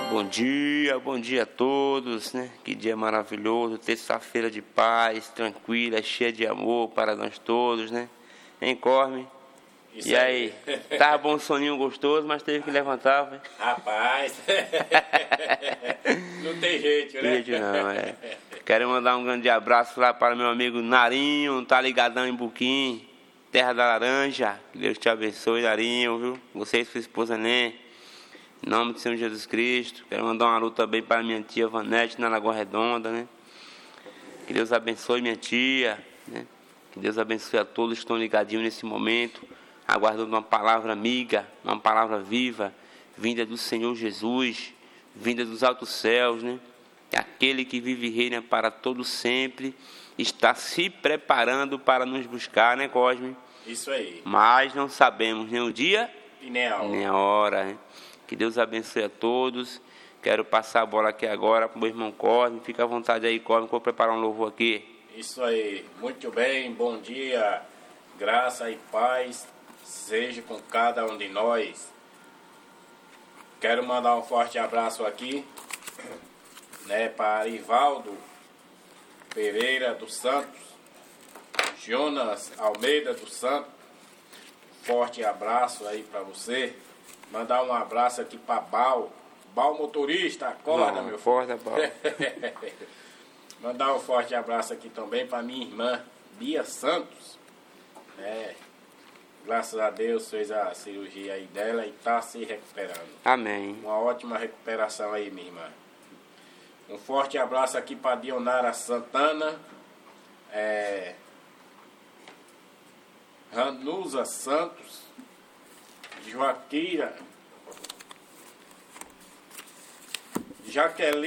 Bom dia a todos, né? Que dia maravilhoso, terça-feira de paz, tranquila, cheia de amor para nós todos, né? Hein, Corme? Isso e aí? Tava bom soninho gostoso, mas teve que levantar, foi? Rapaz, não tem jeito, né? Jeito não, é. Quero mandar um grande abraço lá para meu amigo Narinho, tá ligadão em Buquim, Terra da Laranja. Que Deus te abençoe, Narinho, viu? Você e sua esposa, né? Em nome do Senhor Jesus Cristo. Quero mandar um alô também para minha tia Vanete, na Lagoa Redonda, né? Que Deus abençoe minha tia, né? Que Deus abençoe a todos que estão ligadinhos nesse momento, aguardando uma palavra amiga, uma palavra viva, vinda do Senhor Jesus, vinda dos altos céus, né? Aquele que vive e reina para todo sempre, está se preparando para nos buscar, né, Cosme? Isso aí. Mas não sabemos nem o dia E nem a hora. nem a hora, né? Que Deus abençoe a todos. Quero passar a bola aqui agora para o meu irmão Cosme. Fica à vontade aí, Cosme, que eu vou preparar um louvor aqui. Isso aí. Muito bem, bom dia. Graça e paz seja com cada um de nós. Quero mandar um forte abraço aqui, né, para Ivaldo Pereira dos Santos, Jonas Almeida dos Santos. Forte abraço aí para você. Mandar um abraço aqui para Bal motorista, acorda, meu filho. Acorda, Bal. Mandar um forte abraço aqui também para minha irmã Bia Santos. Graças a Deus fez a cirurgia aí dela e está se recuperando. Amém. Uma ótima recuperação aí, minha irmã. Um forte abraço aqui para Dionara Santana, Ranusa Santos, Joaquira, Jaqueline